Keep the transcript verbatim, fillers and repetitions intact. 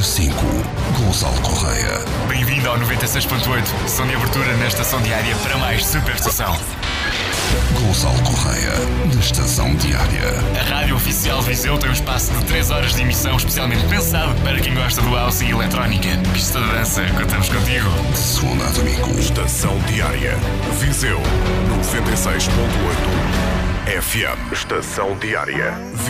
cinco, Gonçalo Correia. Bem-vindo ao noventa e seis ponto oito, som de abertura na estação diária para mais superestação. Gonçalo Correia, na estação diária. A rádio oficial de Viseu tem um espaço de três horas de emissão especialmente pensado para quem gosta do house e eletrónica. Pista de dança, contamos contigo. De segunda a domingo. Estação diária. Viseu noventa e seis ponto oito F M. Estação diária.